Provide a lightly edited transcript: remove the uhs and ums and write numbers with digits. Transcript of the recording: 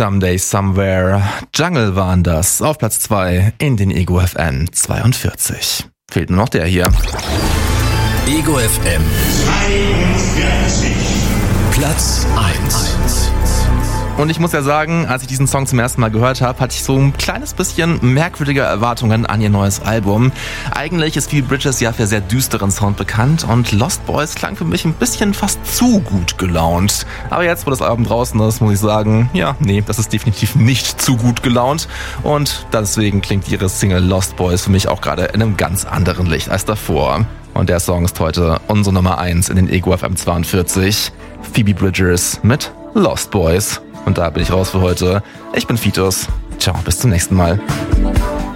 Someday Somewhere. Jungle waren das. Auf Platz 2 in den Ego FM 42. Fehlt nur noch der hier. Ego FM 42. Platz 1. Und ich muss ja sagen, als ich diesen Song zum ersten Mal gehört habe, hatte ich so ein kleines bisschen merkwürdige Erwartungen an ihr neues Album. Eigentlich ist Phoebe Bridgers ja für sehr düsteren Sound bekannt und Lost Boys klang für mich ein bisschen fast zu gut gelaunt. Aber jetzt, wo das Album draußen ist, muss ich sagen, ja, nee, das ist definitiv nicht zu gut gelaunt. Und deswegen klingt ihre Single Lost Boys für mich auch gerade in einem ganz anderen Licht als davor. Und der Song ist heute unsere Nummer 1 in den Ego FM 42. Phoebe Bridgers mit Lost Boys. Und da bin ich raus für heute. Ich bin Fitus. Ciao, bis zum nächsten Mal.